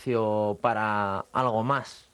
espacio para algo más.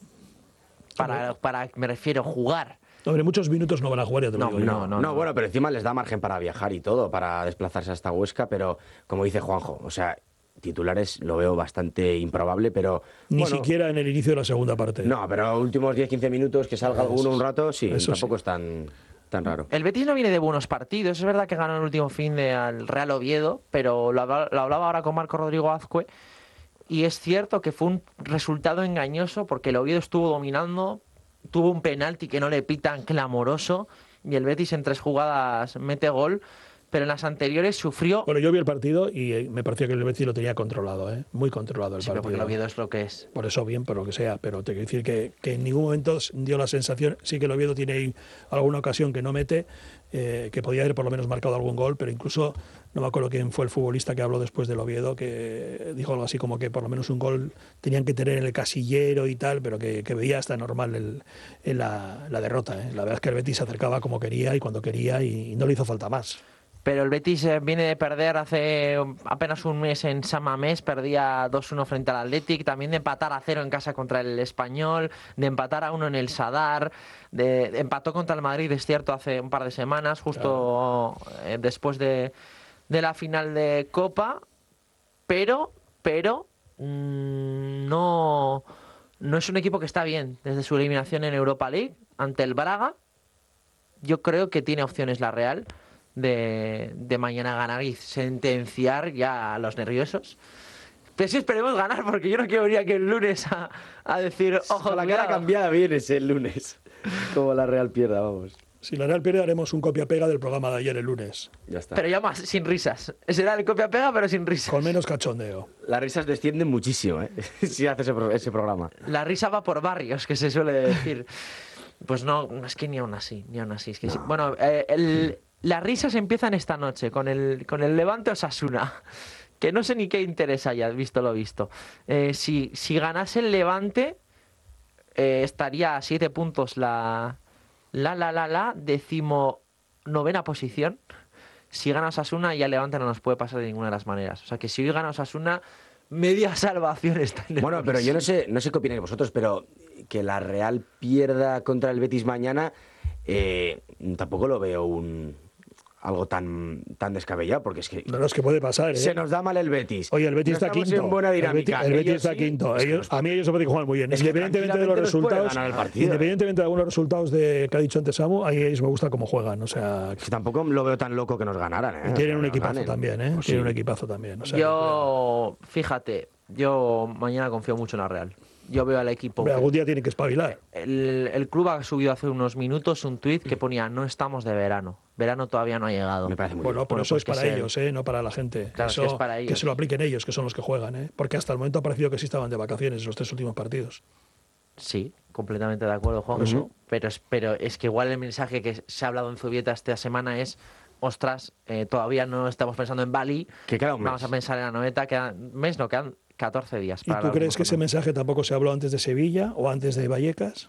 Para me refiero, jugar. Sobre muchos minutos no van a jugar, ya te lo digo yo. No, bueno, pero encima les da margen para viajar y todo, para desplazarse hasta Huesca, pero como dice Juanjo, o sea, titulares lo veo bastante improbable, pero... Ni siquiera en el inicio de la segunda parte. No, pero últimos 10-15 minutos que salga alguno un rato, sí, tampoco sí. es tan raro. El Betis no viene de buenos partidos. Es verdad que ganó el último fin al Real Oviedo, pero lo hablaba ahora con Marco Rodrigo Azcue, y es cierto que fue un resultado engañoso porque el Oviedo estuvo dominando, tuvo un penalti que no le pitan clamoroso, y el Betis en 3 jugadas mete gol, pero en las anteriores sufrió... Bueno, yo vi el partido y me pareció que el Betis lo tenía controlado, muy controlado el partido. Porque el Oviedo es lo que es. Por eso bien, por lo que sea, pero te quiero decir que en ningún momento dio la sensación, sí que el Oviedo tiene ahí alguna ocasión que no mete, que podía haber por lo menos marcado algún gol, pero incluso, no me acuerdo quién fue el futbolista que habló después del Oviedo, que dijo algo así como que por lo menos un gol tenían que tener en el casillero y tal, pero que veía hasta normal la derrota. La verdad es que el Betis se acercaba como quería y cuando quería y no le hizo falta más. Pero el Betis viene de perder hace apenas un mes en San Mamés, perdía 2-1 frente al Athletic, también de empatar a 0 en casa contra el Español, de empatar a 1 en el Sadar, empató contra el Madrid, es cierto, hace un par de semanas, justo después de la final de Copa, pero no es un equipo que está bien desde su eliminación en Europa League ante el Braga. Yo creo que tiene opciones la Real de mañana ganar y sentenciar ya a los nerviosos. Pero sí, esperemos ganar, porque yo no quiero venir aquí el lunes a decir, ojo, con la cara cambiada vienes el lunes, como la Real pierda, vamos. Si la Real pierde, haremos un copia-pega del programa de ayer el lunes. Ya está. Pero ya más, sin risas. Será el copia-pega, pero sin risas. Con menos cachondeo. Las risas descienden muchísimo, si hace ese programa. La risa va por barrios, que se suele decir. Pues no, es que ni aún así. Es que sí. Bueno, las risas empiezan esta noche con el Levante Osasuna, que no sé ni qué interés haya, visto lo visto. Si ganase el Levante, estaría a 7 puntos la 19ª posición. Si gana Osasuna, ya el Levante no nos puede pasar de ninguna de las maneras. O sea que si hoy gana Osasuna, media salvación está en el Bueno, pero yo no sé qué opináis vosotros, pero que la Real pierda contra el Betis mañana, tampoco lo veo algo tan descabellado, porque es que... No, es que puede pasar, Se nos da mal el Betis. Oye, el Betis no está quinto. En buena dinámica. El Betis está quinto. A mí ellos se pueden jugar muy bien. Independientemente de los resultados, independientemente de algunos resultados que ha dicho antes Samu, a ellos me gusta cómo juegan. O sea, que tampoco lo veo tan loco que nos ganaran. Tienen un equipazo también, Tienen un equipazo también. O sea, fíjate, yo mañana confío mucho en la Real. Yo veo al equipo... Hombre, algún día tiene que espabilar. El club ha subido hace unos minutos un tuit que ponía: no estamos de verano. Verano todavía no ha llegado. Me parece muy bueno, bien. pero eso es para ellos, no para la gente. Claro, eso, es para ellos. Que se lo apliquen ellos, que son los que juegan, porque hasta el momento ha parecido que sí estaban de vacaciones en los 3 últimos partidos. Sí, completamente de acuerdo, Juan. Pero es que igual el mensaje que se ha hablado en Zubieta esta semana es: ostras, todavía no estamos pensando en Bali. Que queda un mes. Vamos a pensar en la noveta. Quedan 14 días. ¿Y tú crees que ese mensaje tampoco se habló antes de Sevilla o antes de Vallecas?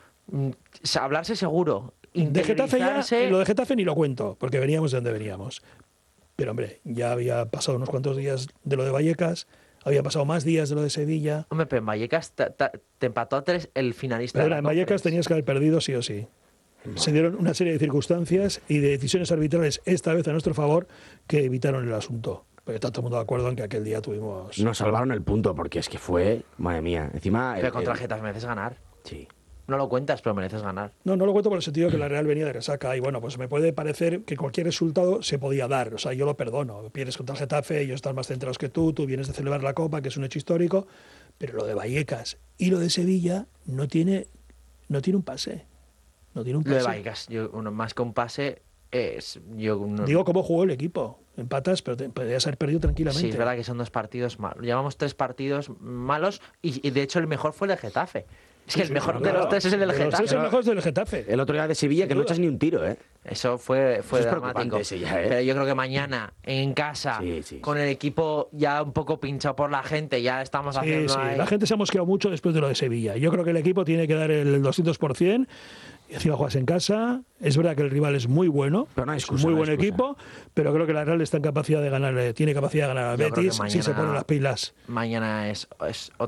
Hablarse seguro. De Getafe lo de Getafe ni lo cuento, porque veníamos de donde veníamos. Pero hombre, ya había pasado unos cuantos días de lo de Vallecas, había pasado más días de lo de Sevilla. Hombre, pero en Vallecas te empató a 3 el finalista. Pero en Vallecas tenías que haber perdido sí o sí. Se dieron una serie de circunstancias y de decisiones arbitrales, esta vez a nuestro favor, que evitaron el asunto. Pero está todo el mundo de acuerdo en que aquel día tuvimos... Nos salvaron el punto, porque es que fue... Madre mía, encima... Pero contra el Getafe mereces ganar. Sí. No lo cuentas, pero mereces ganar. No lo cuento por el sentido de que la Real venía de resaca y bueno, pues me puede parecer que cualquier resultado se podía dar. O sea, yo lo perdono. Pierdes contra el Getafe, ellos están más centrados que tú vienes de celebrar la Copa, que es un hecho histórico, pero lo de Vallecas y lo de Sevilla no tiene un pase. No tiene un pase. Lo de Vallecas, más que un pase, Digo cómo jugó el equipo. Empatas, pero podrías haber perdido tranquilamente. Sí, es verdad que son 2 partidos malos. Llevamos 3 partidos malos y de hecho el mejor fue el de Getafe. Es que el mejor de los 3 es el del Getafe. Es el mejor del Getafe. El otro día de Sevilla, que no echas ni un tiro, Eso fue dramático. Ese ya, Pero yo creo que mañana, en casa, con el equipo ya un poco pinchado por la gente, ya estamos haciendo... Sí, la gente se ha mosqueado mucho después de lo de Sevilla. Yo creo que el equipo tiene que dar el 200%. Y encima juegas en casa. Es verdad que el rival es muy bueno, pero no hay excusa, es muy buen equipo, pero creo que la Real está en capacidad de ganar, tiene capacidad de ganar al Betis si se ponen las pilas. Mañana es